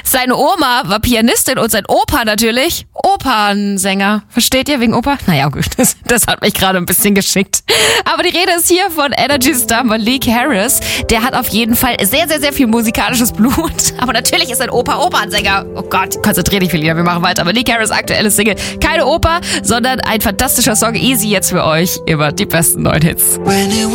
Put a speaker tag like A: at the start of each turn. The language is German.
A: Seine Oma war Pianistin und sein Opa natürlich Opernsänger. Versteht ihr, wegen Opa? Naja, gut, das hat mich gerade ein bisschen geschickt. Aber die Rede ist hier von Energy Star Malik Harris. Der hat auf jeden Fall sehr, sehr, sehr viel musikalisches Blut. Aber natürlich ist sein Opa Opernsänger. Oh Gott, konzentrier dich, Felina, wir machen weiter. Malik Harris, aktuelles Single. Keine Oper, sondern ein fantastischer Song. Easy jetzt für euch über die besten neuen Hits.